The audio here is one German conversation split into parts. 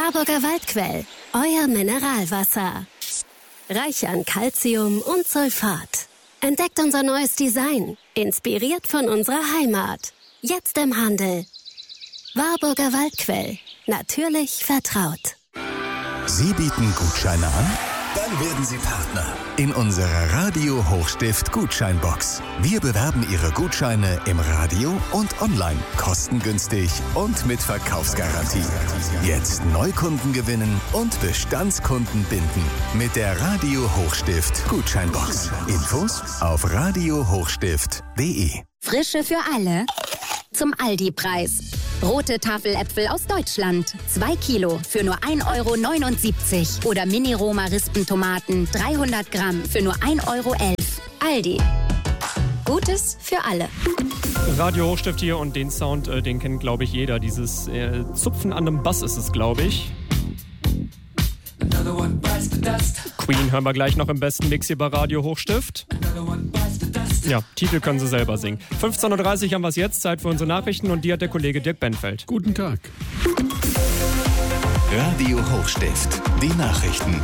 Warburger Waldquell, euer Mineralwasser. Reich an Calcium und Sulfat. Entdeckt unser neues Design, inspiriert von unserer Heimat. Jetzt im Handel. Warburger Waldquell, natürlich vertraut. Sie bieten Gutscheine an? Dann werden Sie Partner in unserer Radio Hochstift Gutscheinbox. Wir bewerben Ihre Gutscheine im Radio und online, kostengünstig und mit Verkaufsgarantie. Jetzt Neukunden gewinnen und Bestandskunden binden mit der Radio Hochstift Gutscheinbox. Infos auf radiohochstift.de. Frische für alle zum Aldi-Preis. Rote Tafeläpfel aus Deutschland. 2 Kilo für nur 1,79 €. Oder Mini-Roma-Rispentomaten 300 Gramm für nur 1,11 €. Aldi. Gutes für alle. Radio Hochstift hier und den Sound, den kennt, glaube ich, jeder. Dieses Zupfen an einem Bass ist es, glaube ich. Queen hören wir gleich noch im besten Mix hier bei Radio Hochstift. Ja, Titel können Sie selber singen. 15:30 Uhr haben wir es jetzt, Zeit für unsere Nachrichten und die hat der Kollege Dirk Benfeld. Guten Tag. Radio Hochstift, die Nachrichten.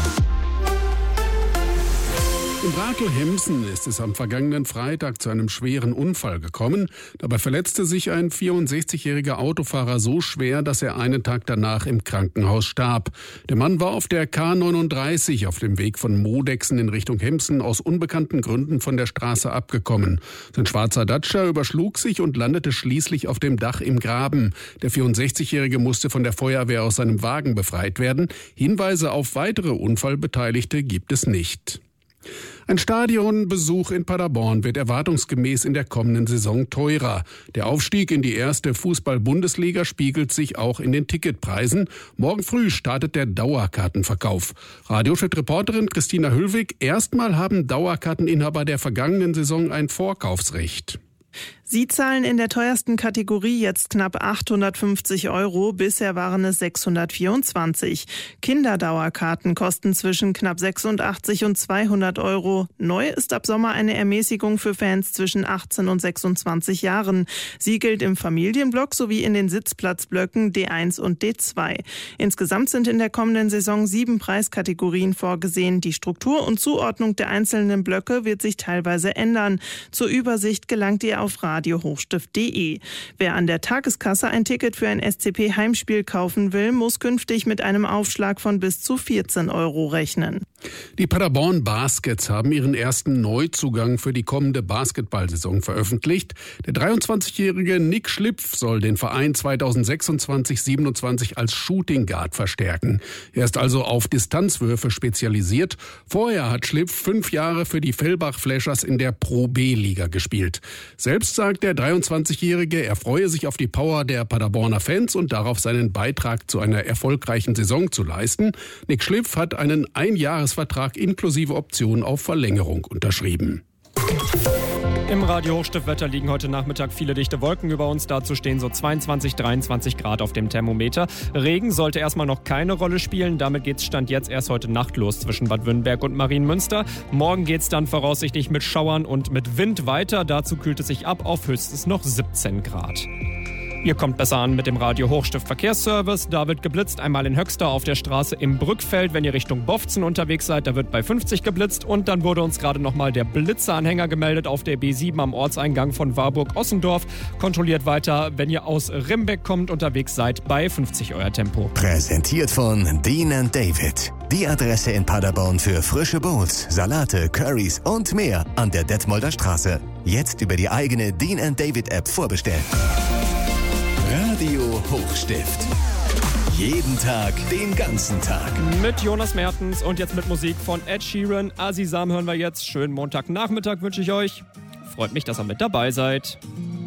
In Brakel-Hemsen ist es am vergangenen Freitag zu einem schweren Unfall gekommen. Dabei verletzte sich ein 64-jähriger Autofahrer so schwer, dass er einen Tag danach im Krankenhaus starb. Der Mann war auf der K39 auf dem Weg von Modexen in Richtung Hemsen aus unbekannten Gründen von der Straße abgekommen. Sein schwarzer Dacia überschlug sich und landete schließlich auf dem Dach im Graben. Der 64-jährige musste von der Feuerwehr aus seinem Wagen befreit werden. Hinweise auf weitere Unfallbeteiligte gibt es nicht. Ein Stadionbesuch in Paderborn wird erwartungsgemäß in der kommenden Saison teurer. Der Aufstieg in die erste Fußball-Bundesliga spiegelt sich auch in den Ticketpreisen. Morgen früh startet der Dauerkartenverkauf. Radiohochstift-Reporterin Christina Hüllwig: Erstmal haben Dauerkarteninhaber der vergangenen Saison ein Vorkaufsrecht. Sie zahlen in der teuersten Kategorie jetzt knapp 850 €. Bisher waren es 624. Kinderdauerkarten kosten zwischen knapp 86 und 200 €. Neu ist ab Sommer eine Ermäßigung für Fans zwischen 18 und 26 Jahren. Sie gilt im Familienblock sowie in den Sitzplatzblöcken D1 und D2. Insgesamt sind in der kommenden Saison 7 Preiskategorien vorgesehen. Die Struktur und Zuordnung der einzelnen Blöcke wird sich teilweise ändern. Zur Übersicht gelangt ihr auf radiohochstift.de. Wer an der Tageskasse ein Ticket für ein SCP-Heimspiel kaufen will, muss künftig mit einem Aufschlag von bis zu 14 € rechnen. Die Paderborn Baskets haben ihren ersten Neuzugang für die kommende Basketballsaison veröffentlicht. Der 23-jährige Nick Schlipf soll den Verein 2026/27 als Shooting Guard verstärken. Er ist also auf Distanzwürfe spezialisiert. Vorher hat Schlipf 5 Jahre für die Fellbach Flashers in der Pro B-Liga gespielt. Selbst sagt der 23-Jährige, er freue sich auf die Power der Paderborner Fans und darauf, seinen Beitrag zu einer erfolgreichen Saison zu leisten. Nick Schlipf hat einen Einjahresvertrag inklusive Option auf Verlängerung unterschrieben. Im Radio Hochstiftwetter liegen heute Nachmittag viele dichte Wolken über uns. Dazu stehen so 22, 23 Grad auf dem Thermometer. Regen sollte erstmal noch keine Rolle spielen. Damit geht's Stand jetzt erst heute Nacht los zwischen Bad Wünnenberg und Marienmünster. Morgen geht's dann voraussichtlich mit Schauern und mit Wind weiter. Dazu kühlt es sich ab auf höchstens noch 17 Grad. Ihr kommt besser an mit dem Radio Hochstift Verkehrsservice. Da wird geblitzt, einmal in Höxter auf der Straße im Brückfeld, wenn ihr Richtung Bofzen unterwegs seid. Da wird bei 50 geblitzt. Und dann wurde uns gerade nochmal der Blitzeranhänger gemeldet auf der B7 am Ortseingang von Warburg-Ossendorf. Kontrolliert weiter, wenn ihr aus Rimbeck kommt, unterwegs seid, bei 50 euer Tempo. Präsentiert von Dean & David. Die Adresse in Paderborn für frische Bowls, Salate, Currys und mehr an der Detmolder Straße. Jetzt über die eigene Dean & David App vorbestellen. Radio Hochstift. Jeden Tag, den ganzen Tag. Mit Jonas Mertens und jetzt mit Musik von Ed Sheeran. Azizam hören wir jetzt. Schönen Montagnachmittag wünsche ich euch. Freut mich, dass ihr mit dabei seid.